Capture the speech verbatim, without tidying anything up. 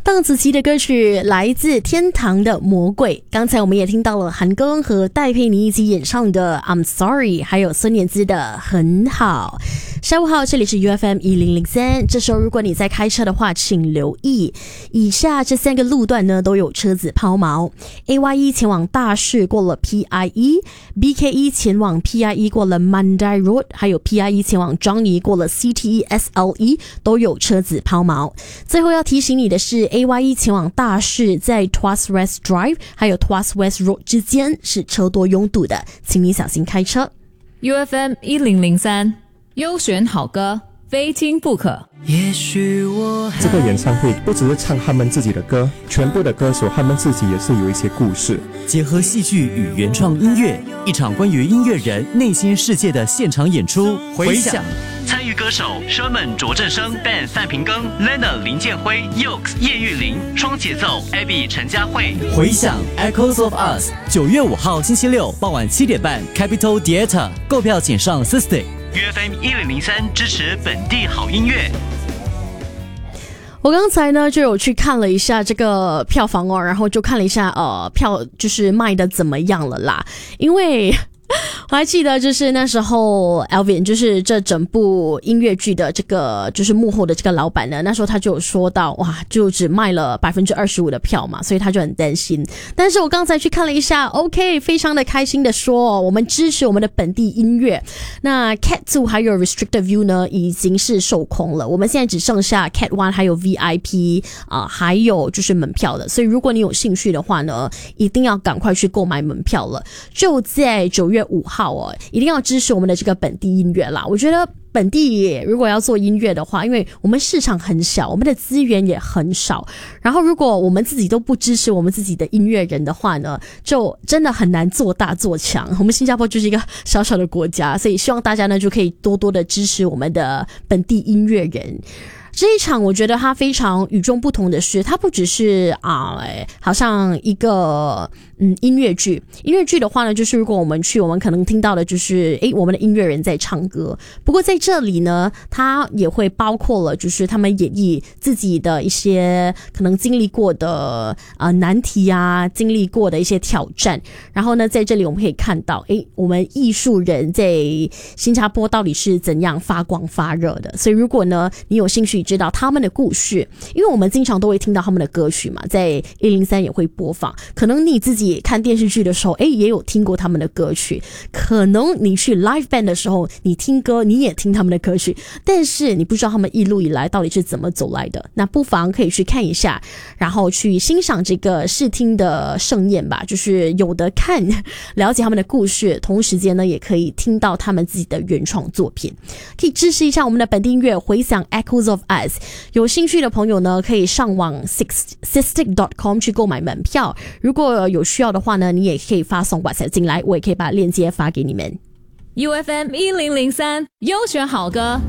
邓紫棋的歌曲来自天堂的魔鬼，刚才我们也听到了韩庚和戴佩妮一起演唱的 I'm Sorry， 还有孙燕姿的很好。下午好，这里是 U F M 一零零三。这时候如果你在开车的话，请留意以下这三个路段呢都有车子抛锚。 A Y E 前往大市过了 P I E， B K E 前往 P I E 过了 Mandai Road， 还有 P I E 前往樟宜过了 C T E S L E 都有车子抛锚。最后要提醒你的是 A Y E 前往大市在 Tuas West Drive 还有 Tuas West Road 之间是车多拥堵的，请你小心开车。 U F M 一零零三优选好歌，非听不可。 也许我这个演唱会不只是唱他们自己的歌，全部的歌手他们自己也是有一些故事， 结合戏剧与原创音乐，一场关于音乐人内心世界的现场演出。回响参与歌手 Sherman 卓振生、Ben 范平庚、Lena 林建辉、Yokes 叶玉玲、双节奏 Abby 陈佳慧。 回响 Echoes of Us， 九月五号星期六傍晚七点半 Capital Theatre， 购票请上 System。U F M 一零零三支持本地好音乐。 我刚才呢就有去看了一下这个票房哦，然后就看了一下呃票就是卖的怎么样了啦，因为我还记得就是那时候 Alvin 就是这整部音乐剧的这个就是幕后的这个老板呢，那时候他就有说到哇就只卖了 百分之二十五 的票嘛，所以他就很担心。但是我刚才去看了一下 OK 非常的开心的说我们支持我们的本地音乐。那 Cat 二 还有 Restricted View 呢已经是售空了，我们现在只剩下 Cat 一 还有 V I P 啊、呃，还有就是门票的，所以如果你有兴趣的话呢一定要赶快去购买门票了，就在九月五号哦，一定要支持我们的这个本地音乐啦。我觉得本地如果要做音乐的话，因为我们市场很小，我们的资源也很少，然后如果我们自己都不支持我们自己的音乐人的话呢，就真的很难做大做强。我们新加坡就是一个小小的国家，所以希望大家呢就可以多多的支持我们的本地音乐人。这一场我觉得它非常与众不同的是，它不只是啊、呃，好像一个嗯音乐剧。音乐剧的话呢，就是如果我们去，我们可能听到的就是诶我们的音乐人在唱歌。不过在这里呢，它也会包括了就是他们演绎自己的一些可能经历过的呃难题啊，经历过的一些挑战。然后呢，在这里我们可以看到，诶我们艺术人在新加坡到底是怎样发光发热的。所以如果呢你有兴趣知道他们的故事，因为我们经常都会听到他们的歌曲嘛，在一零三也会播放，可能你自己看电视剧的时候诶也有听过他们的歌曲，可能你去 live band 的时候你听歌你也听他们的歌曲，但是你不知道他们一路以来到底是怎么走来的。那不妨可以去看一下，然后去欣赏这个视听的盛宴吧，就是有的看了解他们的故事，同时间呢也可以听到他们自己的原创作品，可以支持一下我们的本地音乐，回响 Echoes of Us。有兴趣的朋友呢可以上网 sistik dot com 去购买门票，如果有需要的话呢你也可以发送 WhatsApp 进来，我也可以把链接发给你们。 U F M 一零零三优选好歌。